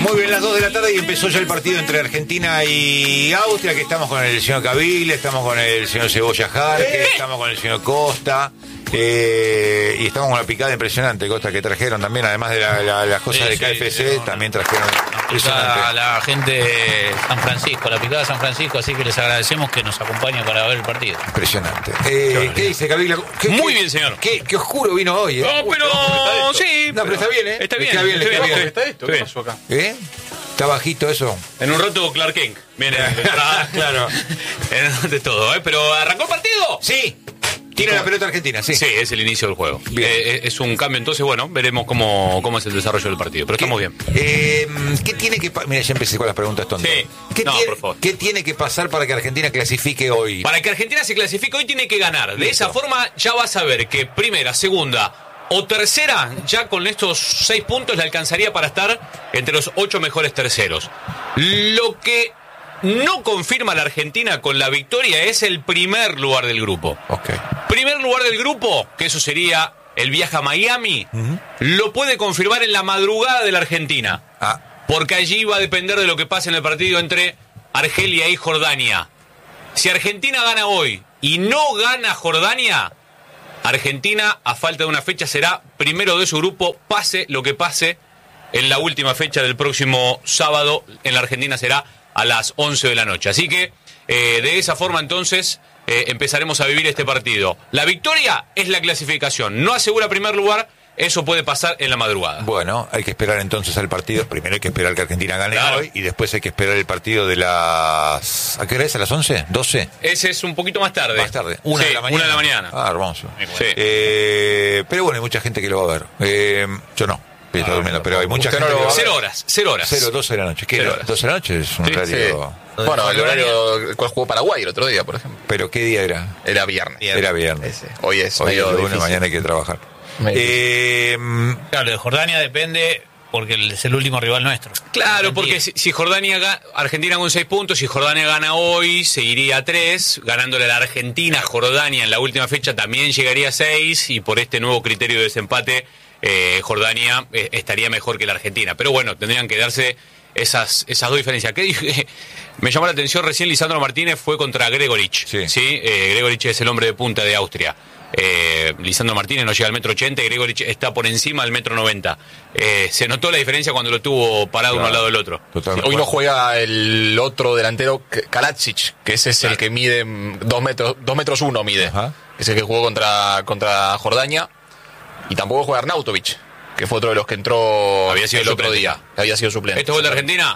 Muy bien, las 2 de la tarde y empezó ya el partido entre Argentina y Austria, que estamos con el señor Cavile, estamos con el señor Cebolla Jarque, estamos con el señor Costa, y estamos con una picada impresionante, Costa, que trajeron también, además de las cosas de KFC, también trajeron a la gente de San Francisco, la picada de San Francisco, así que les agradecemos que nos acompañen para ver el partido. Impresionante. ¿Qué dice Cavile? Muy bien, señor. Qué oscuro vino hoy, No, pero sí. No, pero está bien, Está bien. Está bien, está bien. ¿Está esto? ¿Qué pasó acá? Está bajito eso. En un rato Clark Kent viene Claro. de todo, pero ¿arrancó el partido? Sí. Tiene la pelota Argentina, sí. Sí, es el inicio del juego. Es un cambio, entonces, bueno, veremos cómo es el desarrollo del partido. Pero estamos bien. ¿Qué tiene que pasar? Mira, ya empecé con las preguntas tontas. Sí. Por favor. ¿Qué tiene que pasar para que Argentina clasifique hoy? Para que Argentina se clasifique hoy tiene que ganar. De esa forma ya vas a ver que primera, segunda o tercera, ya con estos 6 puntos le alcanzaría para estar entre los 8 mejores terceros. Lo que no confirma la Argentina con la victoria es el primer lugar del grupo. Okay. Primer lugar del grupo, que eso sería el viaje a Miami, lo puede confirmar en la madrugada de la Argentina. Porque allí va a depender de lo que pase en el partido entre Argelia y Jordania. Si Argentina gana hoy y no gana Jordania, Argentina, a falta de una fecha, será primero de su grupo, pase lo que pase en la última fecha del próximo sábado. En la Argentina será a las 11 de la noche. Así que, de esa forma, entonces, empezaremos a vivir este partido. La victoria es la clasificación. No asegura primer lugar, eso puede pasar en la madrugada. Bueno, hay que esperar entonces al partido. Primero hay que esperar que Argentina gane hoy y después hay que esperar el partido de las... ¿A qué hora es? ¿A las 11? ¿12? Ese es un poquito más tarde. Más tarde. 1 de la mañana. 1 de la mañana. Hermoso. Sí. Pero bueno, hay mucha gente que lo va a ver. Yo no. Está durmiendo, pero hay mucha gente que lo va a ver. 0 horas. 12 de la noche. ¿Qué? 12 de la noche es un horario... Sí. Bueno, el horario cual jugó Paraguay el otro día, por ejemplo. ¿Pero qué día era? Era viernes. Era viernes. Ese. Hoy es lunes, mañana hay que trabajar. Claro, de Jordania depende porque es el último rival nuestro. Claro, porque si Jordania Argentina con 6 puntos, si Jordania gana hoy, se iría a 3, ganándole a la Argentina, Jordania en la última fecha también llegaría a 6, y por este nuevo criterio de desempate, Jordania estaría mejor que la Argentina. Pero bueno, tendrían que darse esas dos diferencias. ¿Qué dije? Me llamó la atención recién, Lisandro Martínez fue contra Gregoritsch. Sí. Gregoritsch es el hombre de punta de Austria. Lisandro Martínez no llega al 1,80 m, Gregoritsch está por encima del 1,90 m. Se notó la diferencia cuando lo tuvo parado uno al lado del otro. Totalmente. Hoy no juega el otro delantero, Kaladzic, que ese es el que mide 2 metros 1 mide. Ajá. Es el que jugó contra Jordania. Y tampoco juega Arnautovic, que fue otro de los que entró había sido el otro suplente. día. Que había sido suplente. ¿Esto es gol de Argentina?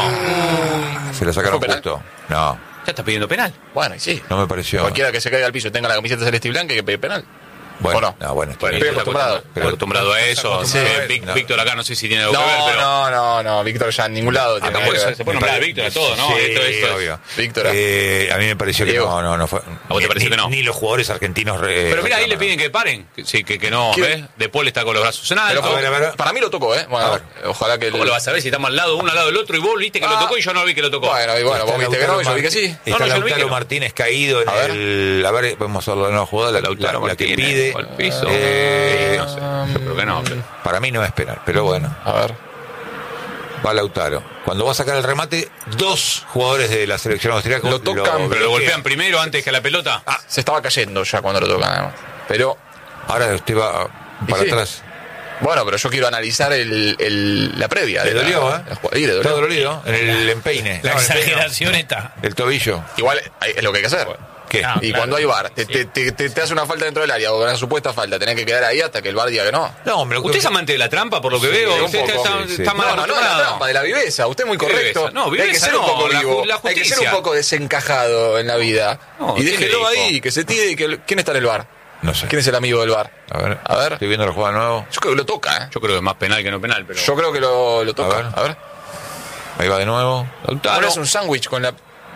No. Se la sacaron ¿Fue penal? justo. No, Ya está pidiendo penal. Bueno, y sí. no me pareció. Cualquiera que se caiga al piso y tenga la camiseta celeste y blanca hay que pedir penal. Bueno, ¿O no? no, bueno, Bueno, Estoy está acostumbrado. acostumbrado a eso. Sí. Víctor acá no sé si tiene algo que ver, pero... No, Víctor ya en ningún lado tiene Acá nada que se ver. puede nombrar a Víctor a todo, ¿no? Sí, Esto obvio. Víctor. A mí me pareció que Diego. no fue. ¿A vos te pareció que no? Ni los jugadores argentinos. Pero mira, ahí le piden que paren. Que no, ¿ves? De Paul está con los brazos en alto. Pero a ver. para mí lo tocó, ¿eh? Bueno, A ver. ojalá que... ¿Cómo lo vas a ver si estamos al lado, uno al lado del otro, y vos viste que lo tocó y yo no vi que lo tocó? Bueno, vos viste que no, yo vi que sí. Está yo vi que Lautaro no. Martínez caído en A ver. el. A ver, vamos a ver la nueva jugada. Lautaro La que Martínez, pide. al piso. No sé, yo creo que no. Para mí no va a esperar, pero bueno. A ver. Va Lautaro. Cuando va a sacar el remate, 2 jugadores de la selección austríaca Lo tocan, ¿Pero lo golpean primero antes que a la pelota? Se estaba cayendo ya cuando lo tocan, además. Pero, Ahora usted va para sí. atrás. bueno, pero yo quiero analizar la previa. Le de la- dolió, ¿eh? la jugada. Sí, le Está dolió. dolorido en el empeine. La No, el empeine no. exageración está. El tobillo. Igual es lo que hay que hacer. ¿Qué? No. Y claro. cuando hay VAR, te hace una falta dentro del área o una supuesta falta, tenés que quedar ahí hasta que el VAR diga que no. No, hombre. ¿Usted es amante de la trampa, por lo que Sí, veo? un ¿Usted poco. está, Sí. está mal No, de la acostumbrado? trampa, de la viveza. Usted es muy ¿Qué correcto. viveza? No, hay que viveza ser no, un poco la vivo. justicia. Hay que ser un poco desencajado en la vida. No, y ¿quién déjelo le dijo? ahí, que se tire y que... ¿Quién está en el VAR? No sé. ¿Quién es el amigo del VAR? A ver. A ver. Estoy viendo la jugada de nuevo. Yo creo que lo toca, ¿eh? Yo creo que es más penal que no penal, pero... Yo creo que lo toca. ver. A ver. Ahí va de nuevo. Ahora es un sándwich con la...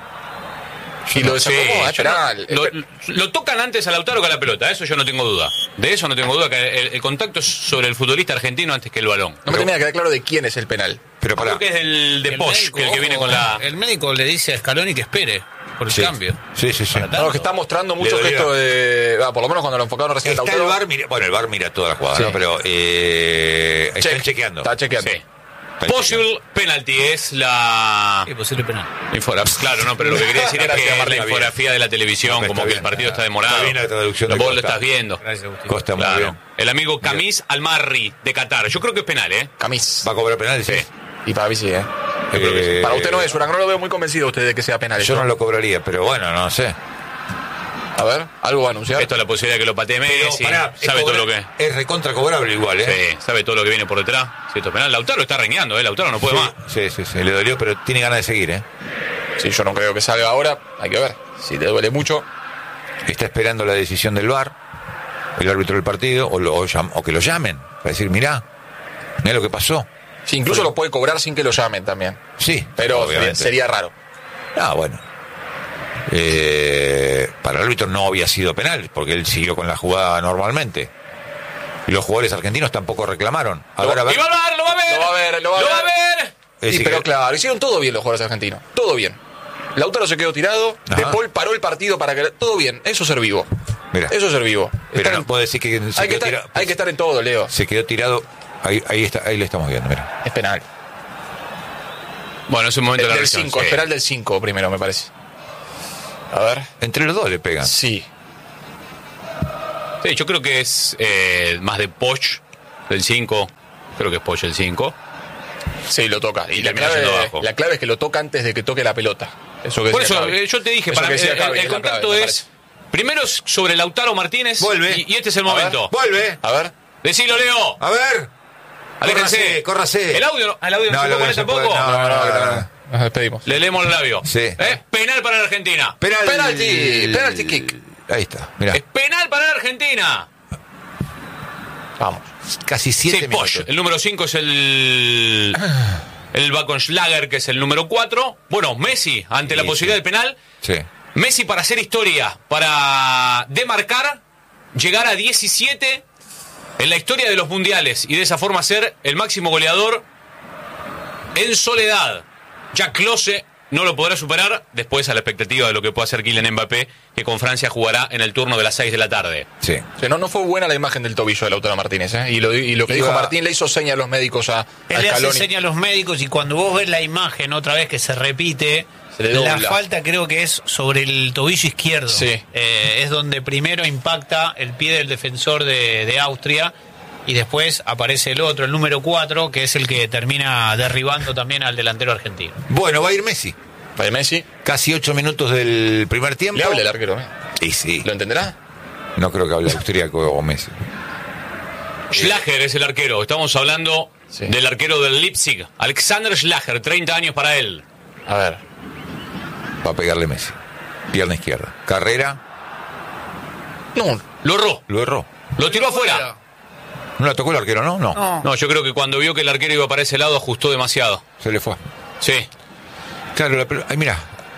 Y lo desacomoda, es penal. Lo tocan antes a Lautaro que a la pelota, eso yo no tengo duda. De eso no tengo duda, que el contacto es sobre el futbolista argentino antes que el balón. No me termina de quedar claro de quién es el penal. Pero Creo pará. que es el de Posch, que el que viene con la... El médico le dice a Scaloni que espere por el Sí. cambio. Sí. No, que está mostrando mucho Le gesto de... por lo menos cuando lo enfocaron recién Está el Lautaro. VAR, mira, bueno, el VAR mira toda la jugada, Sí. ¿no? Pero están chequeando. Está chequeando. Sí. Possible penalty es la... Sí, posible penal. Claro, no, pero lo que quería decir es que la infografía de la televisión, como que el partido está demorado. Está bien la traducción de Vos lo Costa. estás viendo. Gracias, Agustín. Costa muy Claro. bien. El amigo Camis Almarri de Qatar. Yo creo que es penal, ¿eh? Camis. ¿Va a cobrar penal? Sí. Y para mí sí, ¿eh? Yo creo que sí. Para usted no es, Huracán, no lo veo muy convencido usted de que sea penal. Yo eso. no lo cobraría, pero bueno, no sé. A ver, ¿algo va a anunciar? Esto es la posibilidad de que lo patee Messi. Pará, Sabe todo lo que... Es recontra cobrable igual, ¿eh? Sí, sabe todo lo que viene por detrás. Si esto es penal. Lautaro está reñando, ¿eh? Lautaro no puede más. Sí, le dolió, pero tiene ganas de seguir, ¿eh? Sí, yo no creo que salga ahora. Hay que ver. Si le duele mucho. Está esperando la decisión del VAR, el árbitro del partido, o que lo llamen, para decir, mirá lo que pasó. Sí, incluso lo puede cobrar sin que lo llamen también. Sí, Pero obviamente. sería raro. Ah, bueno. Para el árbitro no había sido penal, porque él siguió con la jugada normalmente. Y los jugadores argentinos tampoco reclamaron. A ver. ¡Y va a ver! ¡Lo va a ver! Lo va a ver, lo va a ¡Lo ver. va a ver! Es Sí, decir, pero que- claro, hicieron todo bien los jugadores argentinos. Todo bien. Lautaro se quedó tirado. Ajá. De Paul paró el partido para que... Todo bien. Eso es ser vivo. Mira. Eso es ser vivo. Pero Estar no en- puedo decir que se hay, que quedó estar, tirado. hay que estar en todo, Leo. Se quedó tirado. Ahí está, ahí le estamos viendo, mira. Es penal. Bueno, es un momento de la Del reacción, 5, sí. esperar del 5 primero, me parece. A ver. Entre los dos le pegan. Sí. Sí, yo creo que es más de Poch del 5. Creo que es Poch el 5. Sí, lo toca. Y termina yendo abajo. la clave es que lo toca antes de que toque la pelota. Eso que Por decía eso, Cavi. yo te dije, Eso para que mí, decía Cavi, el es la contacto clave, me es... Primero es sobre Lautaro Martínez. Vuelve. Y este es el A ver, momento. ¡Vuelve! A ver. Decilo, Leo. A ver. Aléjense. Córrase. ¿El audio no se puede poner tampoco? No. Nos despedimos. Le leemos el labio. Sí. Penal para la Argentina. Penalty kick. Ahí está, mira. Es penal para la Argentina. Vamos. Casi 7 Sí, minutos. Poch. El número 5 es el Baconschlager, que es el número 4. Bueno, Messi, ante la Sí, posibilidad sí. del penal. Sí. Messi para hacer historia, para demarcar, llegar a 17 en la historia de los mundiales y de esa forma ser el máximo goleador en soledad. Ya Klose no lo podrá superar después a la expectativa de lo que pueda hacer Kylian Mbappé, que con Francia jugará en el turno de las 6 de la tarde. Sí. Sí, no fue buena la imagen del tobillo de Lautaro Martínez, ¿eh? Y lo que dijo Martín le hizo seña a los médicos a Él le hace Scaloni. seña a los médicos y cuando vos ves la imagen otra vez que se repite, Se le la dobla. falta creo que es sobre el tobillo izquierdo. Sí. Es donde primero impacta el pie del defensor de Austria y después aparece el otro, el número 4, que es el que termina derribando también al delantero argentino. Bueno, va a ir Messi. Para Messi, Casi 8 minutos del primer tiempo. le habla el arquero, ¿eh? Y sí. ¿Lo entenderá? No creo que hable austríaco o Messi. Schlager es el arquero. Estamos hablando Sí. del arquero del Leipzig. Alexander Schlager, 30 años para él. A ver. Va a pegarle Messi. Pierna izquierda. Carrera. No. Lo erró. Lo erró. Lo tiró afuera. ¿No la tocó el arquero, no? No. No, yo creo que cuando vio que el arquero iba para ese lado ajustó demasiado. Se le fue. Sí. Claro, ay, mira.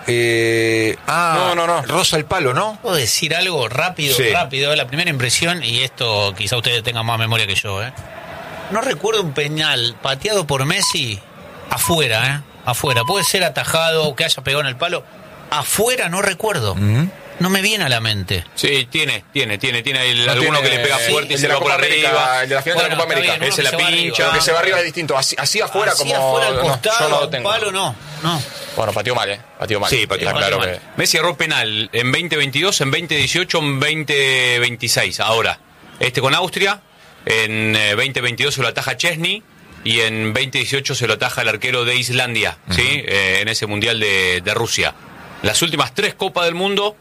No. Rosa el palo, ¿no? ¿Puedo decir algo rápido? Sí. Rápido, la primera impresión, y esto quizá ustedes tengan más memoria que yo, ¿eh? No recuerdo un penal pateado por Messi afuera, ¿eh? Afuera. Puede ser atajado o que haya pegado en el palo. Afuera no recuerdo. No me viene a la mente. Sí, tiene ahí No alguno tiene- que le pega sí, fuerte y el se de la va por Copa América, arriba. el de la final de la Copa está América. bien, Ese uno la que se va pincha. Lo arriba. que se va arriba es distinto. Así afuera Así como... afuera al no, costado, yo no lo un tengo. palo no. Bueno, pateó mal, ¿eh? Pateó mal. Sí, pateó Está mal. claro Pateó que... Messi erró penal en 2022, en 2018, en 2026. Ahora, con Austria, en 2022 se lo ataja Chesney y en 2018 se lo ataja el arquero de Islandia, ¿sí? En ese Mundial de Rusia. Las últimas 3 Copas del Mundo,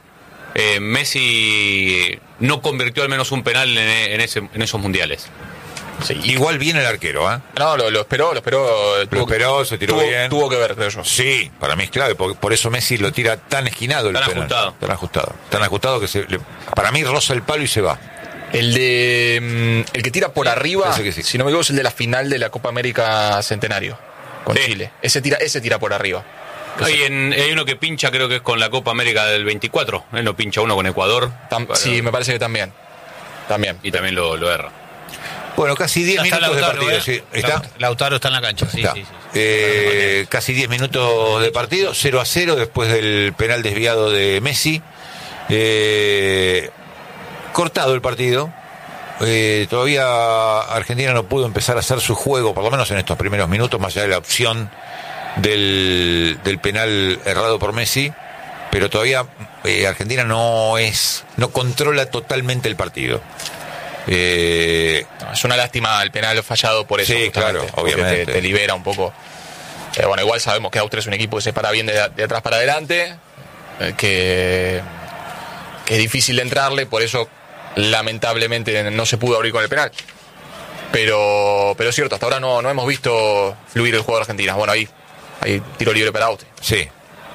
Messi no convirtió al menos un penal en esos mundiales. Sí. Igual viene el arquero, ¿eh? No, lo esperó. Lo esperó, se tiró bien. Tuvo que ver, creo yo. Sí, para mí es clave, porque por eso Messi lo tira tan esquinado el Tan penal. ajustado. Tan ajustado que para mí roza el palo y se va. El que tira por arriba, parece que sí. si no me equivoco, es el de la final de la Copa América Centenario con Sí. Chile. Ese tira por arriba. Hay uno que pincha, creo que es con la Copa América del 24. Él no pincha uno con Ecuador. Sí, me parece que también. También. Y también lo erra. Bueno, casi 10 Ya está minutos de Lautaro, partido. ¿eh? Sí. ¿Está? Lautaro está en la cancha, sí, Está. sí, sí. Casi 10 minutos de partido, 0-0 después del penal desviado de Messi. Cortado el partido. todavía Argentina no pudo empezar a hacer su juego, por lo menos en estos primeros minutos, más allá de la opción del penal errado por Messi, pero todavía Argentina no controla totalmente el partido. Es una lástima el penal fallado por eso. Sí, claro, obviamente. Te libera un poco. Bueno, igual sabemos que Austria es un equipo que se para bien de atrás para adelante, que es difícil de entrarle, por eso lamentablemente no se pudo abrir con el penal. Pero es cierto, hasta ahora no hemos visto fluir el juego de Argentina. Bueno, ahí hay tiro libre para Austria. Sí.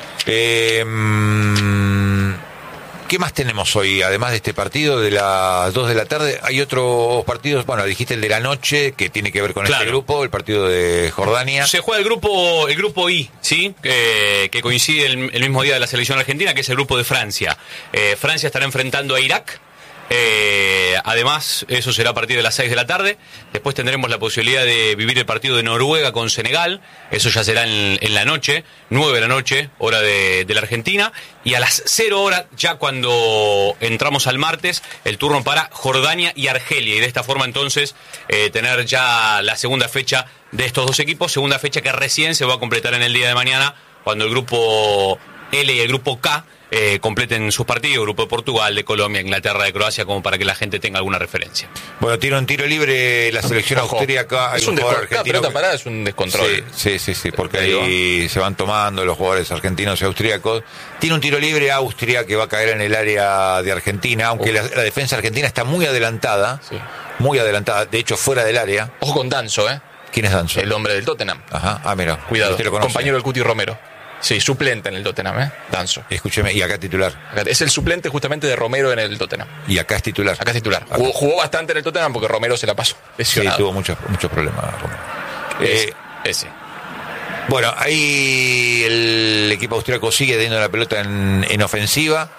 ¿Qué más tenemos hoy? Además de este partido de las 2 de la tarde, hay otros partidos. Bueno, dijiste el de la noche, que tiene que ver con este grupo, el partido de Jordania. Se juega el grupo I, ¿sí? Que coincide el mismo día de la selección argentina, que es el grupo de Francia. Francia estará enfrentando a Irak. Además, eso será a partir de las 6 de la tarde. Después tendremos la posibilidad de vivir el partido de Noruega con Senegal. Eso ya será en la noche, 9 de la noche, hora de la Argentina. Y a las 0 horas, ya cuando entramos al martes, el turno para Jordania y Argelia. Y de esta forma entonces tener ya la segunda fecha de estos dos equipos. Segunda fecha que recién se va a completar en el día de mañana, cuando el grupo L y el grupo K completen sus partidos, grupo de Portugal, de Colombia, Inglaterra, de Croacia, como para que la gente tenga alguna referencia. Bueno, tira un tiro libre la selección austríaca. Es un jugador argentino. La parada es un descontrol. Sí, porque ahí se van tomando los jugadores argentinos y austríacos. Tiene un tiro libre Austria que va a caer en el área de Argentina, aunque la defensa argentina está muy adelantada. Sí. Muy adelantada, de hecho fuera del área. Ojo con Danso, ¿Quién es Danso? El hombre del Tottenham. Ajá, mira. Cuidado, compañero del Cuti Romero. Sí, suplente en el Tottenham, Danso. Escúcheme, y acá titular. Es el suplente justamente de Romero en el Tottenham. Y acá es titular. Acá es titular. Jugó bastante en el Tottenham porque Romero se la pasó lesionado. Sí, tuvo muchos problemas Romero. Ese. Bueno, ahí el equipo austríaco sigue teniendo la pelota en ofensiva.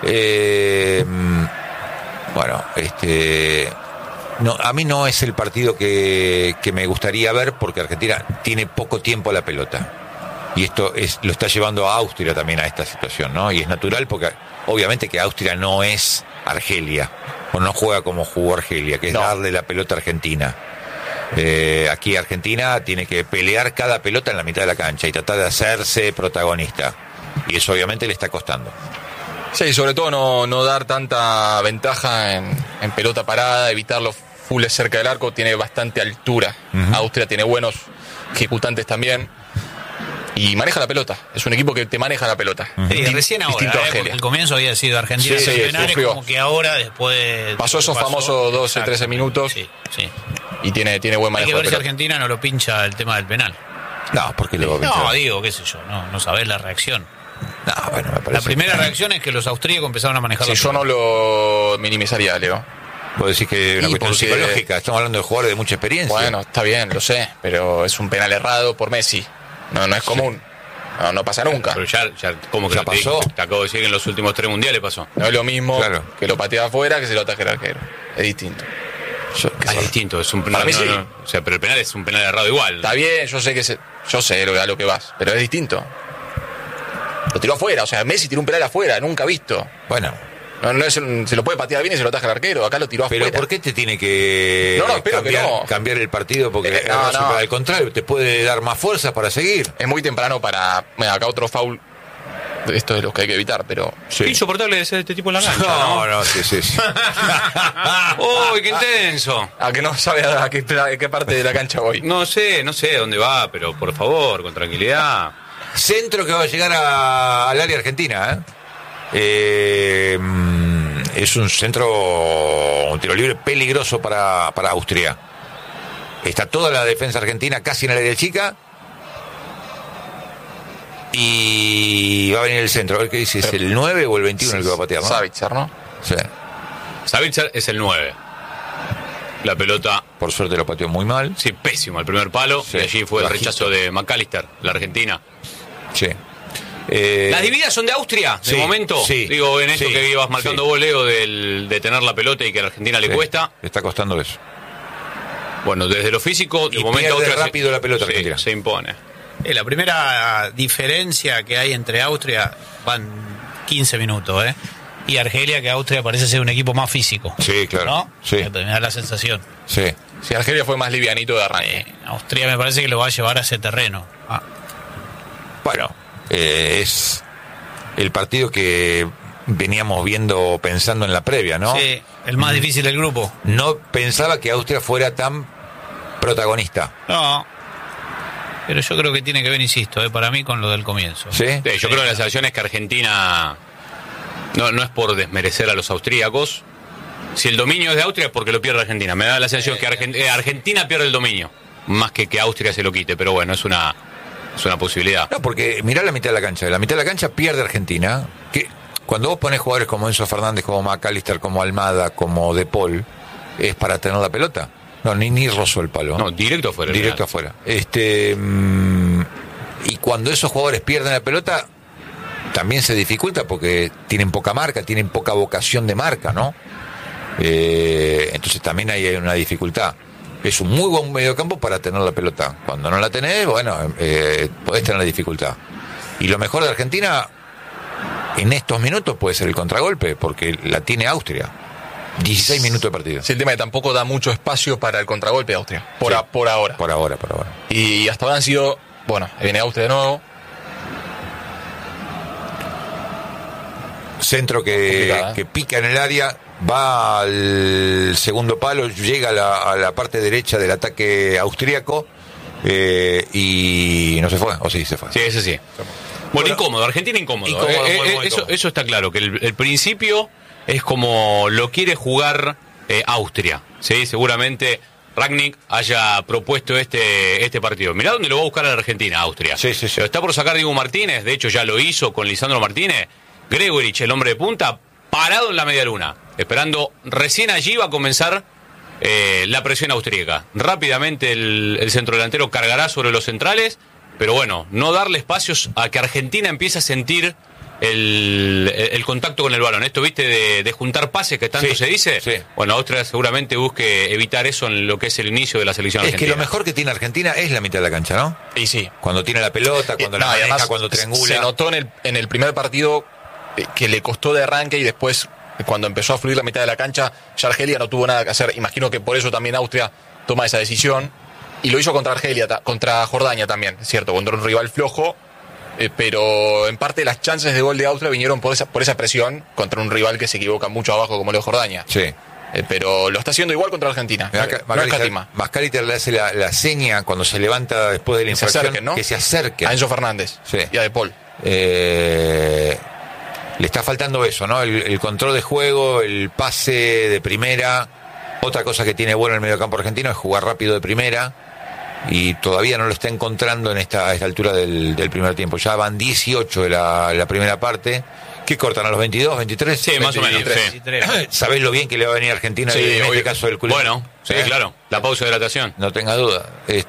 No, a mí no es el partido que me gustaría ver, porque Argentina tiene poco tiempo a la pelota. Y esto lo está llevando a Austria también a esta situación, ¿no? Y es natural porque obviamente que Austria no es Argelia, o no juega como jugó Argelia, que es darle la pelota a Argentina. Aquí Argentina tiene que pelear cada pelota en la mitad de la cancha y tratar de hacerse protagonista. Y eso obviamente le está costando. Sí, sobre todo no dar tanta ventaja en pelota parada, evitar los fulles cerca del arco. Tiene bastante altura. Austria tiene buenos ejecutantes también. Y maneja la pelota. Es un equipo que te maneja la pelota. Sí, recién ahora, porque el comienzo había sido Argentina centenares, como que ahora, después... Pasó esos famosos 12, 13 minutos. Sí. Y tiene buen manejo. Hay que ver si Argentina no lo pincha el tema del penal. No, porque lo va a pinchar. No, digo, qué sé yo, no sabés la reacción. No, bueno, me parece. La primera reacción es que los austríacos empezaron a manejar la pelota. Yo no lo minimizaría, Leo. Puedo decir que es una cuestión psicológica. Estamos hablando de jugadores de mucha experiencia. Bueno, está bien, lo sé, pero es un penal errado por Messi. No es común. No pasa nunca. Pero ya ¿cómo que ya pasó? Te acabo de decir que en los últimos 3 mundiales pasó. No es lo mismo que lo patea afuera que se lo ataje el arquero. Es distinto. Es distinto, es un penal. Para mí sí. O sea, pero el penal es un penal errado igual. Está bien, yo sé a lo que vas, pero es distinto. Lo tiró afuera, o sea, Messi tiró un penal afuera, nunca visto. Bueno. Se lo puede patear bien y se lo ataja el arquero. Acá lo tiró afuera. ¿Pero por qué te tiene que cambiar el partido? Porque al contrario, te puede dar más fuerzas para seguir. Es muy temprano para... acá otro foul. Esto es lo que hay que evitar, pero... Sí. Insoportable de ser este tipo en la cancha, No, sí. ¡Uy, qué intenso! A que no sabe a qué parte de la cancha voy. No sé a dónde va, pero por favor, con tranquilidad. Centro que va a llegar al área argentina, es un tiro libre peligroso para Austria. Está toda la defensa argentina casi en el área chica y va a venir el centro. A ver qué dice, ¿es el 9 o el 21 el que va a patear, no? Savitzer, ¿no? Sí. Savitzer es el 9. La pelota... Por suerte lo pateó muy mal. Sí, pésimo, el primer palo. Sí, y allí fue el rechazo de McAllister, la Argentina. Sí. Las divididas son de Austria, de momento. Sí, digo, en esto que ibas marcando vos, Leo, de tener la pelota y que a la Argentina le cuesta. Le está costando eso. Bueno, desde lo físico, de momento Austria rápido la pelota Argentina. Se impone. La primera diferencia que hay entre Austria van 15 minutos, Y Argelia, que Austria parece ser un equipo más físico. Sí, claro. ¿No? Sí. Me da la sensación. Sí. Sí, Argelia fue más livianito de arranque. Austria me parece que lo va a llevar a ese terreno. Bueno, es el partido que veníamos viendo pensando en la previa, ¿no? Sí, el más difícil del grupo. No pensaba que Austria fuera tan protagonista. No. Pero yo creo que tiene que ver, insisto, para mí con lo del comienzo. ¿Sí? Sí, yo creo que la sensación es que Argentina, no es por desmerecer a los austríacos, si el dominio es de Austria es porque lo pierde Argentina. Me da la sensación que Argentina pierde el dominio, más que Austria se lo quite, pero bueno, es una posibilidad. No, porque mirá la mitad de la cancha. La mitad de la cancha pierde Argentina. Que cuando vos ponés jugadores como Enzo Fernández, como McAllister, como Almada, como De Paul, es para tener la pelota. No, ni rozó el palo. No, directo afuera. Directo afuera. Y cuando esos jugadores pierden la pelota, también se dificulta porque tienen poca marca, tienen poca vocación de marca, ¿no? Entonces también hay una dificultad. Es un muy buen mediocampo para tener la pelota. Cuando no la tenés, bueno, podés tener la dificultad. Y lo mejor de Argentina en estos minutos puede ser el contragolpe, porque la tiene Austria. 16 minutos de partido. Sí, el tema es que tampoco da mucho espacio para el contragolpe de Austria. Por ahora. Por ahora. Y hasta ahora han sido... Bueno, viene Austria de nuevo. Centro que pica en el área, va al segundo palo, llega a la parte derecha del ataque austríaco y no se fue, o sí se fue. Sí, ese sí. Bueno, incómodo, Argentina incómodo. Eso está claro, que el principio es como lo quiere jugar Austria, ¿sí? Seguramente Rangnick haya propuesto este partido. Mirá dónde lo va a buscar a la Argentina, Austria. Sí. Lo está por sacar Diego Martínez, de hecho ya lo hizo con Lisandro Martínez. Gregoritsch, el hombre de punta, parado en la media luna, esperando. Recién allí va a comenzar la presión austríaca. Rápidamente el centrodelantero cargará sobre los centrales, pero bueno, no darle espacios a que Argentina empiece a sentir el contacto con el balón. Esto, viste, de juntar pases que tanto se dice. Sí. Bueno, Austria seguramente busque evitar eso en lo que es el inicio de la selección argentina. Es que lo mejor que tiene Argentina es la mitad de la cancha, ¿no? Y sí. Cuando tiene la pelota, cuando la maneja, además, cuando triangula. Se notó en el primer partido que le costó de arranque, y después, cuando empezó a fluir la mitad de la cancha, ya Argelia no tuvo nada que hacer. Imagino que por eso también Austria toma esa decisión. Y lo hizo contra Jordania también, es cierto, contra un rival flojo. Pero en parte las chances de gol de Austria vinieron por esa presión contra un rival que se equivoca mucho abajo como lo de Jordania. Sí. Pero lo está haciendo igual contra Argentina. No escatima. Mascaliter le hace la seña cuando se levanta después de la infracción, ¿no? Que se acerque A Enzo Fernández y a De Paul. Le está faltando eso, ¿no? El control de juego, el pase de primera. Otra cosa que tiene bueno el mediocampo argentino es jugar rápido de primera. Y todavía no lo está encontrando a esta altura del primer tiempo. Ya van 18 de la primera parte. ¿Qué cortan a los 22, 23? Sí, 23, más o menos. 23. ¿Sabés lo bien que le va a venir a Argentina en este caso del culé? Bueno, sí, claro. La pausa de hidratación. No tenga duda.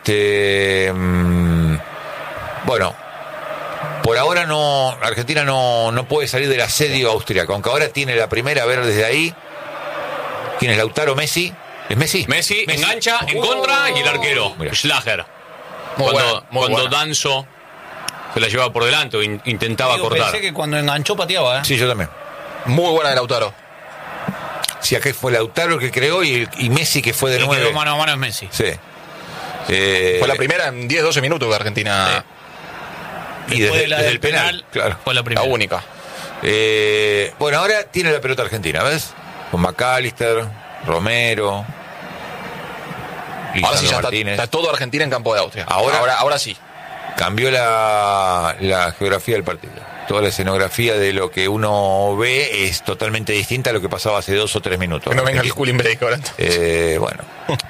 Bueno, por ahora Argentina no puede salir del asedio austríaco. Aunque ahora tiene la primera, a ver desde ahí. ¿Quién es? Lautaro, Messi. ¿Es Messi? Messi engancha en contra y el arquero, Schlager. Cuando Danzo se la llevaba por delante o intentaba cortar. Pensé que cuando enganchó pateaba, Sí, yo también. Muy buena de Lautaro. Sí, acá fue Lautaro el que creó y Messi que fue de nuevo. Quedó mano a mano es Messi. Sí. Fue la primera en 10-12 minutos de Argentina. Y desde el penal, claro. Fue la primera. La única. Bueno, ahora tiene la pelota Argentina, ¿ves? Con McAllister, Romero, Ahora sí ya Martínez. está todo Argentina en campo de Austria. Ahora sí. Cambió la geografía del partido. Toda la escenografía de lo que uno ve es totalmente distinta a lo que pasaba hace 2 o 3 minutos. Que no venga el cooling break ahora. Bueno.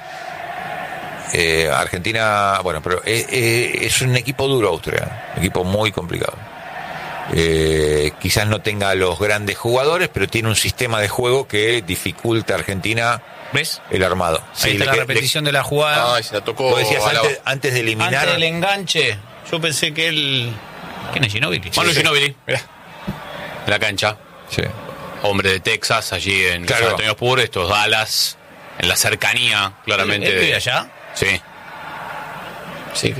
Argentina, bueno, pero es un equipo duro Austria, un equipo muy complicado. Quizás no tenga los grandes jugadores, pero tiene un sistema de juego que dificulta a Argentina. ¿Ves? El armado. Ahí está la repetición de la jugada. Ay, se la tocó. Vos decías antes de eliminar. Antes del enganche, yo pensé que él. ¿Quién es Ginóbili? Manu Ginóbili. Mirá. En la cancha. Sí. Hombre de Texas, allí en Claro. San Antonio Spurs, estos Dallas, en la cercanía, claramente. ¿Él vive allá? Sí.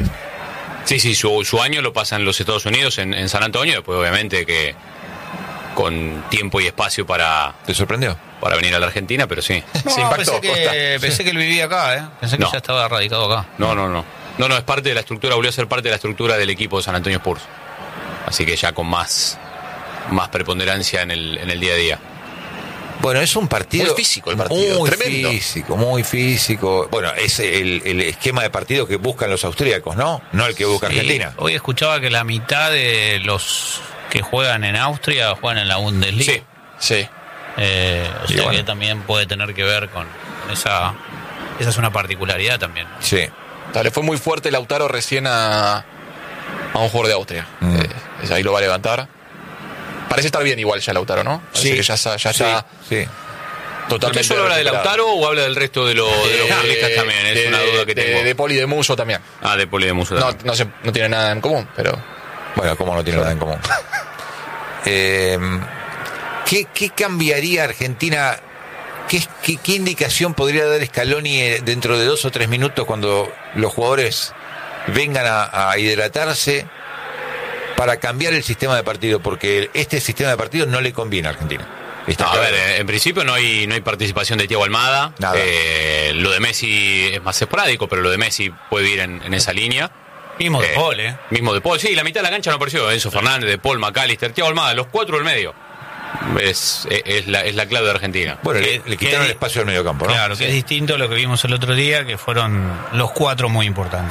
Sí. Sí, su año lo pasa en los Estados Unidos, en San Antonio, después obviamente que con tiempo y espacio para ¿Te sorprendió? venir a la Argentina, pero sí. No, Se impactó, pensé que él vivía acá, Pensé que No. ya estaba radicado acá. No, es parte de la estructura, volvió a ser parte de la estructura del equipo de San Antonio Spurs. Así que ya con más preponderancia en el día a día. Bueno, es un partido Muy físico el partido, muy tremendo. muy físico. Bueno, es el esquema de partido que buscan los austríacos, ¿no? No el que busca Sí, Argentina. hoy escuchaba que la mitad de los que juegan en Austria juegan en la Bundesliga. Sí. Sí. O Y sea bueno. que también puede tener que ver con esa. Esa es una particularidad también. Sí. Le fue muy fuerte Lautaro recién a un jugador de Austria. Ahí lo va a levantar. Parece estar bien igual ya Lautaro, ¿no? Parece que ya está Sí. totalmente. ¿Usted solo habla de recuperado. Lautaro o habla del resto de los futbolistas también? Es una duda que tengo. De Poli de Muso también. De Poli de Muso No, también. no tiene nada en común, pero... Bueno, ¿cómo no tiene nada en común? ¿Qué cambiaría Argentina? ¿Qué indicación podría dar Scaloni dentro de 2 o 3 minutos cuando los jugadores vengan a hidratarse para cambiar el sistema de partido? Porque este sistema de partido no le conviene a Argentina. Está No, a claro. ver, en principio no hay participación de Thiago Almada. Nada. Lo de Messi es más esporádico, pero lo de Messi puede ir en esa línea. Mismo de Paul, Mismo de Paul, sí, la mitad de la cancha no apareció. Enzo Fernández, de Paul, McAllister, Thiago Almada, los 4 del medio. Es la clave de Argentina. Bueno, le que- quitaron que- el espacio del mediocampo, ¿no? Claro, que es distinto a lo que vimos el otro día, que fueron los 4 muy importantes.